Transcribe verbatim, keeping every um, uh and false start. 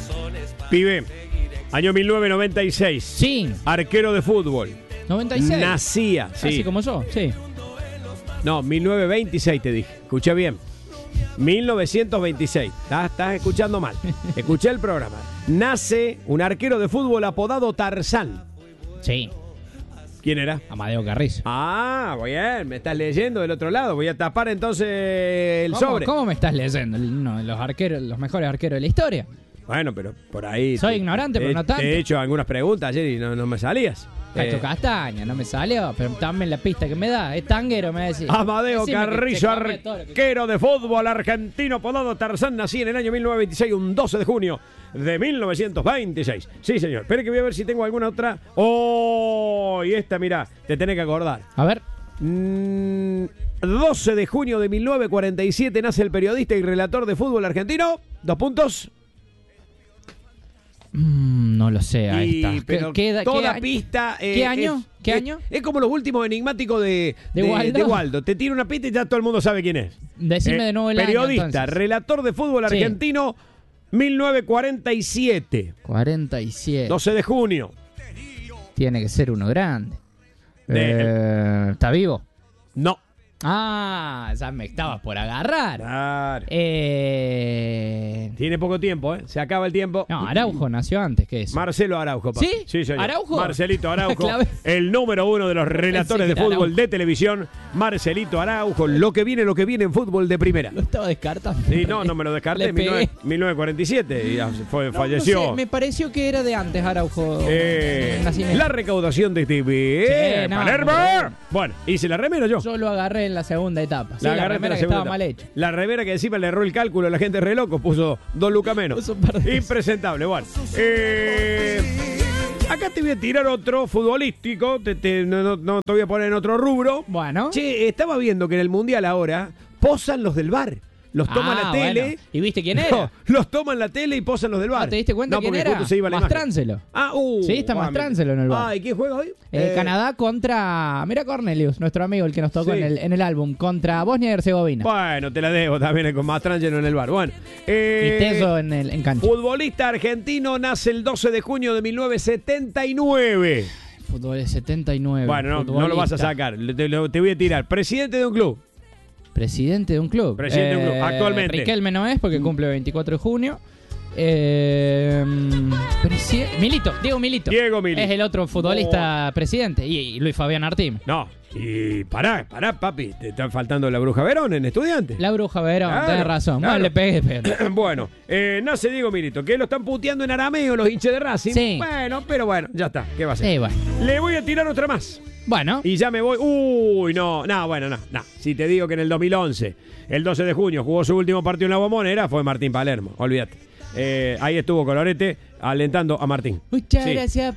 Pibe, año mil novecientos noventa y seis. Sí. Arquero de fútbol. ¿noventa y seis? Nacía, sí. Así como yo, sí. No, mil novecientos veintiséis te dije. Escuché bien. mil novecientos veintiséis. Estás, estás escuchando mal. Escuché el programa. Nace un arquero de fútbol apodado Tarzán. Sí. ¿Quién era? Amadeo Carrizo. Ah, bien. Me estás leyendo del otro lado. Voy a tapar entonces el ¿Cómo, sobre. ¿Cómo me estás leyendo? No, los arqueros, los mejores arqueros de la historia. Bueno, pero por ahí... Soy te, ignorante, te, pero no tanto. Te he hecho algunas preguntas ayer y no, no me salías. Cacho Eh, Castaña, no me salió, pero también la pista que me da. Es tanguero, me decís. Amadeo Decime que Carrizo, te cambia todo lo que- arquero de fútbol argentino, apodado Tarzán, nací en el año mil novecientos veintiséis, un doce de junio de mil novecientos veintiséis. Sí, señor. Espere que voy a ver si tengo alguna otra. ¡Oh! Y esta, mirá, te tenés que acordar. A ver. Mm, doce de junio de mil novecientos cuarenta y siete nace el periodista y relator de fútbol argentino. Dos puntos. Mm, no lo sé, ahí Y, está. pero ¿Qué, qué, toda qué, pista. eh, ¿Qué año? Es, ¿Qué es- año? Es como los últimos enigmáticos de, ¿De Waldo? de Waldo. Te tira una pista y ya todo el mundo sabe quién es. Decime Eh, de nuevo el año, Periodista, entonces. relator de fútbol Sí. argentino, mil novecientos cuarenta y siete. cuarenta y siete. doce de junio. Tiene que ser uno grande. De- Eh, ¿Está vivo? No. Ah, ya me estabas por agarrar. Claro. Eh... Tiene poco tiempo, ¿eh? Se acaba el tiempo. No, Araujo nació antes que eso. Marcelo Araujo, papi. ¿Sí? Sí, señor. ¿Araujo? Marcelito Araujo, Clave. el número uno de los relatores Pensé de que era fútbol Araujo. de televisión. Marcelito Araujo, lo que viene, lo que viene en fútbol de primera. Lo estaba descartando. Sí, no, no me lo descarté. Le pegué. mil novecientos cuarenta y siete y ya fue, No, falleció. no sé, me pareció que era de antes Araujo. Eh, el nacimiento. la recaudación de T V. Sí, no, Palermo. pero- Bueno, hice la remera yo. Yo lo agarré en la segunda etapa. Sí, la, agarré en remera que segunda estaba etapa. mal hecha. La remera que encima le erró el cálculo, la gente re loco, puso dos lucas menos. Puso un par de veces. Impresentable, bueno. Eh, acá te voy a tirar otro futbolístico, te- te- no, no- no te voy a poner en otro rubro. Bueno. Che, estaba viendo que en el Mundial ahora posan los del bar. Los toman Ah, la tele. bueno. ¿Y viste quién era? No, los toman la tele y posan los del bar. Ah, ¿te diste cuenta no, quién porque era? justo se iba la imagen. Mastráncelo. Ah, uh. Sí, está ah, Mastráncelo en el bar. Ah, ¿y quién juega hoy? Eh, Eh, Canadá contra... Mira Cornelius, nuestro amigo, el que nos tocó Sí. en, el, en el álbum. Contra Bosnia y Herzegovina. Bueno, te la debo también con Mastráncelo en el bar. Bueno. Eh, y Teso en, el, en cancha. Futbolista argentino, nace el doce de junio de mil novecientos setenta y nueve. Fútbol de setenta y nueve. Bueno, no, no lo vas a futbolista. sacar. Te, lo- te voy a tirar. Presidente de un club. Presidente de un club. Presidente de un club, actualmente. Riquelme no es porque cumple veinticuatro de junio. Eh, presi- Milito, Diego Milito. Diego Milito. Es el otro futbolista presidente. Y, y Luis Fabián Artim. No. Y pará, pará, papi. Te está faltando la Bruja Verón en Estudiante. La Bruja Verón, Claro, tenés razón. claro. Bueno, le pegué, pero. Bueno, eh, nace Diego Milito, que lo están puteando en arameo los hinchas de Racing. Sí. Bueno, pero bueno, ya está. ¿Qué va a hacer? Sí, bueno. Le voy a tirar otra más. Bueno, Y ya me voy. Uy, no, no, bueno, no, no. Si te digo que en el dos mil once, el doce de junio, jugó su último partido en la Bombonera, fue Martín Palermo. Olvídate. Eh, ahí estuvo Colorete alentando a Martín. muchas Sí. gracias